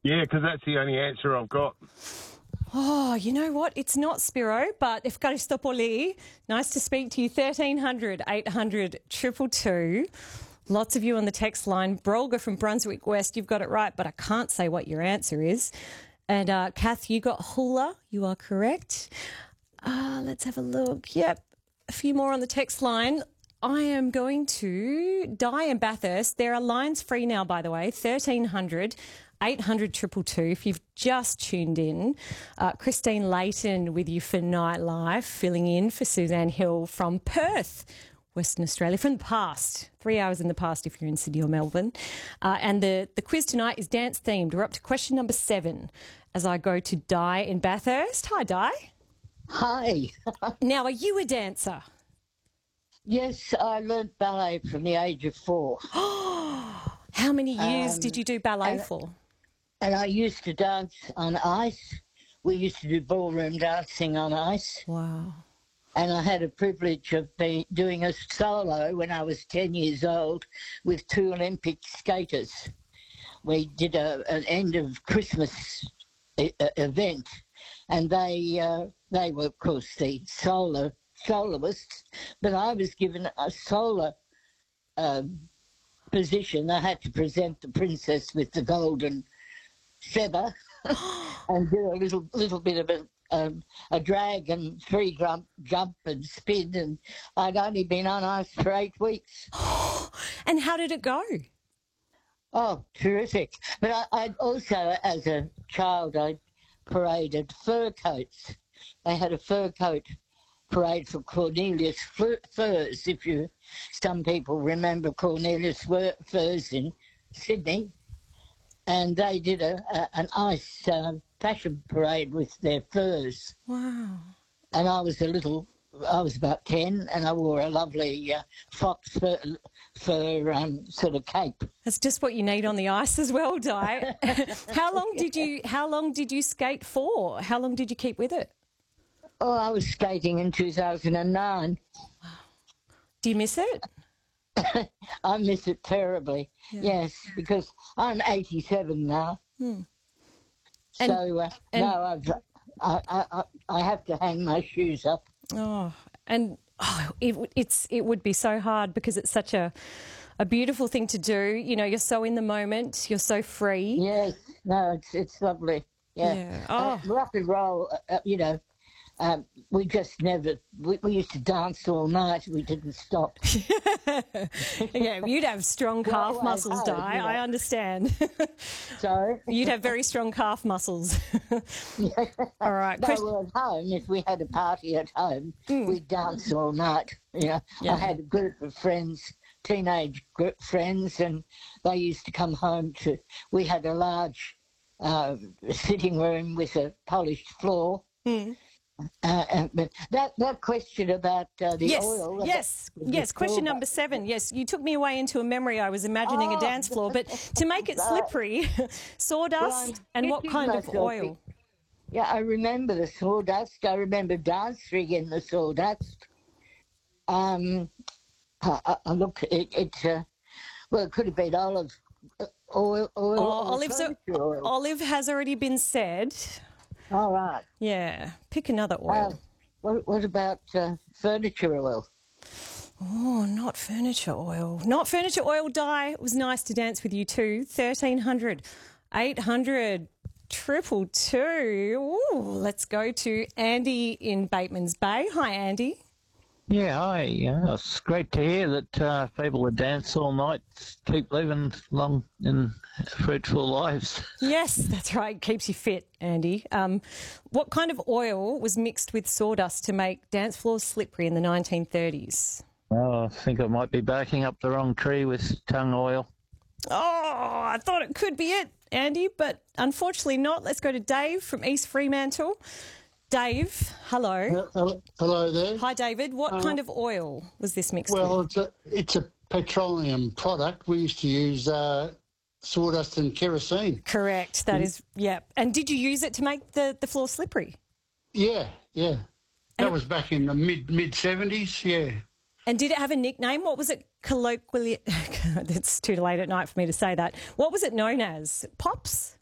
Yeah, because that's the only answer I've got. Oh, you know what? It's not Spiro, but Efkaristopoli. Nice to speak to you. 1300 800 222. Lots of you on the text line. Brolga from Brunswick West, you've got it right, but I can't say what your answer is. And Kath, you got hula. You are correct. Let's have a look. Yep, a few more on the text line. I am going to Di and Bathurst. There are lines free now, by the way. 1300 800 222. If you've just tuned in, Christine Layton with you for Nightlife, filling in for Suzanne Hill from Perth, Western Australia, from the past. 3 hours in the past if you're in Sydney or Melbourne. And the quiz tonight is dance themed. We're up to question number 7 as I go to Di in Bathurst. Hi, Di. Hi. Now, are you a dancer? Yes, I learnt ballet from the age of 4. How many years did you do ballet for? And I used to dance on ice. We used to do ballroom dancing on ice. Wow. And I had a privilege of doing a solo when I was 10 years old with 2 Olympic skaters. We did an end of Christmas event, and they were, of course, the soloists, but I was given a solo position. I had to present the princess with the golden feather and do a little bit of a drag and free jump and spin, and I'd only been on ice for 8 weeks. And how did it go? Oh, terrific. But I also, as a child, I paraded fur coats. They had a fur coat parade for Cornelius Furs, some people remember Cornelius Furs in Sydney. And they did an ice fashion parade with their furs. Wow. And I was about 10, and I wore a lovely fox fur sort of cape. That's just what you need on the ice as well, Di. How long did you skate for? How long did you keep with it? Oh, I was skating in 2009. Wow. Do you miss it? I miss it terribly. Yeah. Yes, because I'm 87 now. So no, I have to hang my shoes up. Oh, and it would be so hard because it's such a beautiful thing to do. You know, you're so in the moment, you're so free. Yes, no, it's lovely. Yeah. Oh. Rock and roll, we just never, we used to dance all night. We didn't stop. Yeah, you'd have strong calf muscles, Di. I understand. Sorry? You'd have very strong calf muscles. All right. No, well, at home, if we had a party at home, we'd dance all night. Yeah. I had a group of friends, teenage group friends, and they used to come home we had a large sitting room with a polished floor. But that question about the oil. Yes. Question number 7. Yes, you took me away into a memory. I was imagining a dance floor, but to make it slippery, sawdust and what kind of oil? Yeah, I remember the sawdust. I remember dancing in the sawdust. Look, it could have been olive oil. Olive has already been said. All right. Yeah. Pick another oil. What about furniture oil? Oh, not furniture oil. Not furniture oil, Di. It was nice to dance with you too. 1300 800 222. Ooh, let's go to Andy in Bateman's Bay. Hi, Andy. Yeah, hi. It's great to hear that people that dance all night keep living long and fruitful lives. Yes, that's right. Keeps you fit, Andy. What kind of oil was mixed with sawdust to make dance floors slippery in the 1930s? Oh, I think I might be backing up the wrong tree with tongue oil. Oh, I thought it could be it, Andy, but unfortunately not. Let's go to Dave from East Fremantle. Dave, hello. Hello there. Hi, David. What kind of oil was this mixed with? Well, it's a petroleum product. We used to use sawdust and kerosene. Correct. That is, yeah. And did you use it to make the floor slippery? Yeah. That was back in the mid 70s, yeah. And did it have a nickname? What was it colloquially? It's too late at night for me to say that. What was it known as? Pops?